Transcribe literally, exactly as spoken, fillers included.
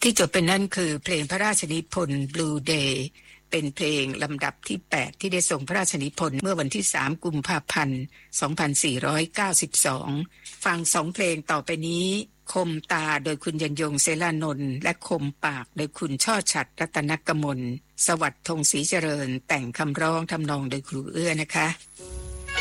ที่จบเป็นนั่นคือเพลงพระราชนิพนธ์ Blue Day เป็นเพลงลำดับที่แปดที่ได้ส่งพระราชนิพนธ์เมื่อวันที่สามกุมภาพันธ์สองพันสี่ร้อยเก้าสิบสองฟังสองเพลงต่อไปนี้คมตาโดยคุณยันยงเสลานนท์และคมปากโดยคุณช่อฉัตรรัตนกมลสวัสดิ์ธงศรีเจริญแต่งคำร้องทำนองโดยครูเอื้อนะคะ